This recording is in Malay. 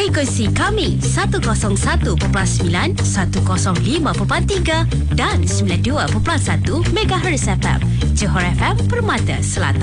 Ikuti kami 101.9, 105.3 dan 92.1 MHz FM. Johor FM Permata Selatan.